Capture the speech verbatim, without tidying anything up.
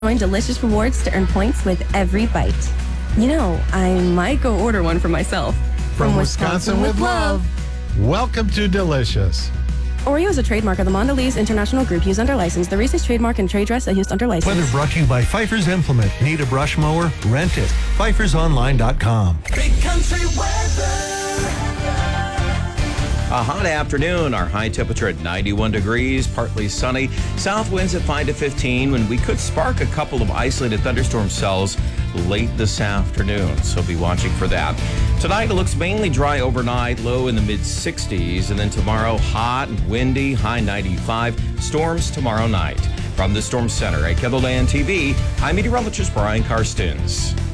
Join Delicious Rewards to earn points with every bite. You know, I might go order one for myself. From, From Wisconsin, Wisconsin with love. Welcome to Delicious. Oreo is a trademark of the Mondelez International Group used under license. The Reese's trademark and trade dress are used under license. Weather brought to you by Pfeiffer's Implement. Need a brush mower? Rent it. Pfeifers Online dot com. Big country weather. A hot afternoon. Our high temperature at ninety-one degrees, partly sunny. South winds at five to fifteen, when we could spark a couple of isolated thunderstorm cells late this afternoon, so be watching for that. Tonight it looks mainly dry overnight, low in the mid sixties, and then tomorrow hot and windy, high ninety-five. Storms tomorrow night. From the Storm Center at KENREL Land T V, I'm meteorologist Brian Karstens.